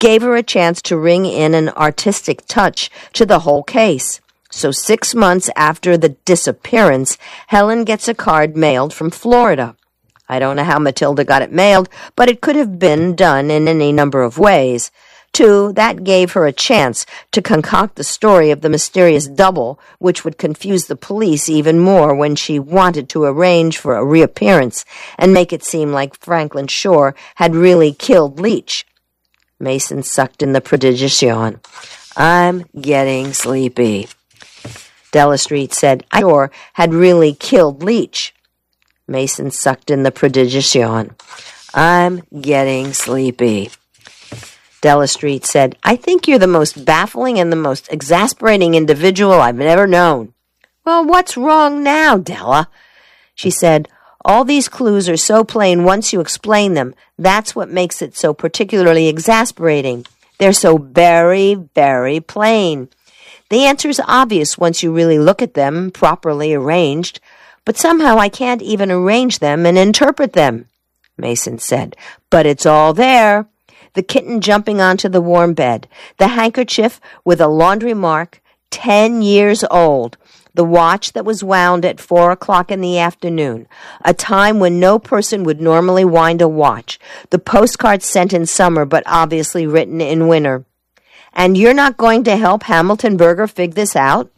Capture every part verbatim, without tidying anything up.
gave her a chance to ring in an artistic touch to the whole case. So six months after the disappearance, Helen gets a card mailed from Florida. I don't know how Matilda got it mailed, but it could have been done in any number of ways. Two, that gave her a chance to concoct the story of the mysterious double, which would confuse the police even more when she wanted to arrange for a reappearance and make it seem like Franklin Shore had really killed Leach. Mason sucked in the prodigious yawn. I'm getting sleepy. Della Street said, I Shore had really killed Leach. Mason sucked in the prodigious yawn. I'm getting sleepy. Della Street said, I think you're the most baffling and the most exasperating individual I've ever known. Well, what's wrong now, Della? She said, all these clues are so plain once you explain them. That's what makes it so particularly exasperating. They're so very, very plain. The answer's obvious once you really look at them, properly arranged, but somehow I can't even arrange them and interpret them. Mason said, but it's all there. The kitten jumping onto the warm bed, the handkerchief with a laundry mark, ten years old, the watch that was wound at four o'clock in the afternoon, a time when no person would normally wind a watch, the postcard sent in summer but obviously written in winter. And you're not going to help Hamilton Berger figure this out?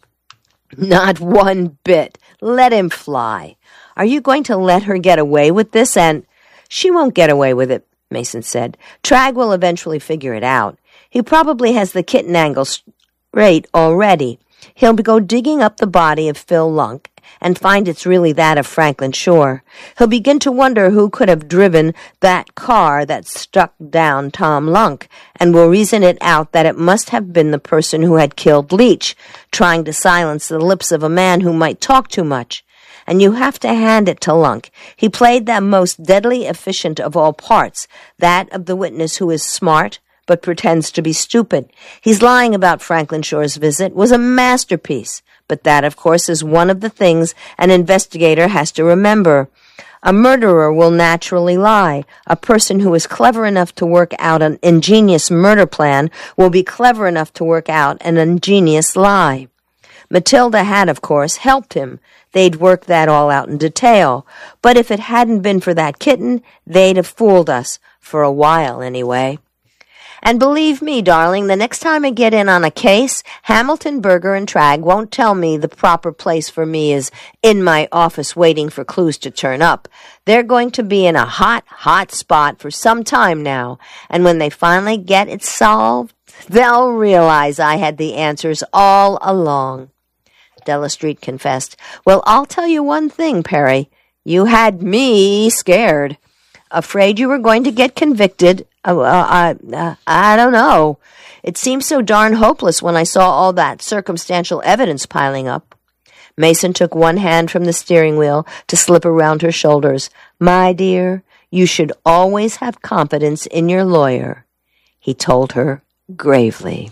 Not one bit. Let him fly. Are you going to let her get away with this? And she won't get away with it, Mason said. Tragg will eventually figure it out. He probably has the kitten angle straight already. He'll go digging up the body of Phil Lunk and find it's really that of Franklin Shore. He'll begin to wonder who could have driven that car that struck down Tom Lunk, and will reason it out that it must have been the person who had killed Leach, trying to silence the lips of a man who might talk too much. And you have to hand it to Lunk. He played that most deadly efficient of all parts, that of the witness who is smart but pretends to be stupid. He's lying about Franklin Shore's visit was a masterpiece, but that, of course, is one of the things an investigator has to remember. A murderer will naturally lie. A person who is clever enough to work out an ingenious murder plan will be clever enough to work out an ingenious lie. Matilda had, of course, helped him. They'd worked that all out in detail. But if it hadn't been for that kitten, they'd have fooled us, for a while anyway. And believe me, darling, the next time I get in on a case, Hamilton, Berger, and Tragg won't tell me the proper place for me is in my office waiting for clues to turn up. They're going to be in a hot, hot spot for some time now, and when they finally get it solved, they'll realize I had the answers all along. Della Street confessed, Well, I'll tell you one thing, Perry. You had me scared. Afraid you were going to get convicted. Uh, uh, uh, I don't know. It seemed so darn hopeless when I saw all that circumstantial evidence piling up. Mason took one hand from the steering wheel to slip around her shoulders. My dear, you should always have confidence in your lawyer, he told her gravely.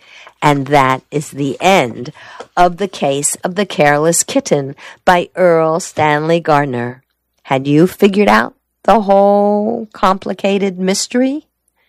And that is the end of The Case of the Careless Kitten by Earl Stanley Gardner. Had you figured out the whole complicated mystery?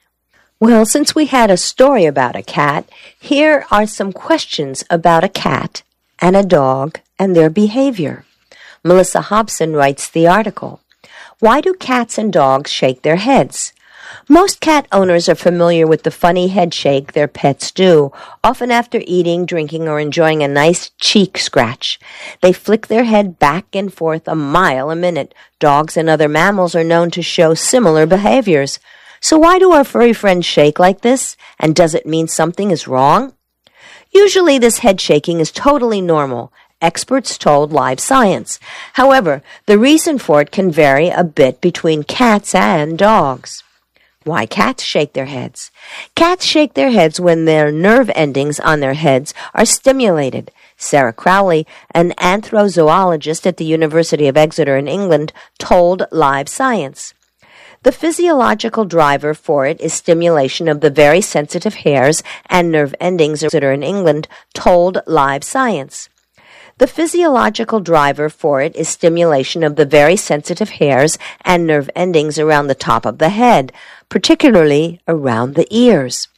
Well, since we had a story about a cat, here are some questions about a cat and a dog and their behavior. Melissa Hobson writes the article. Why do cats and dogs shake their heads? Most cat owners are familiar with the funny head shake their pets do, often after eating, drinking, or enjoying a nice cheek scratch. They flick their head back and forth a mile a minute. Dogs and other mammals are known to show similar behaviors. So why do our furry friends shake like this? And does it mean something is wrong? Usually this head shaking is totally normal. Experts told Live Science. However, the reason for it can vary a bit between cats and dogs. Why cats shake their heads? Cats shake their heads when their nerve endings on their heads are stimulated. Sarah Crowley, an anthrozoologist at the University of Exeter in England, told Live Science. The physiological driver for it is stimulation of the very sensitive hairs and nerve endings at Exeter in England, told Live Science. The physiological driver for it is stimulation of the very sensitive hairs and nerve endings around the top of the head, particularly around the ears.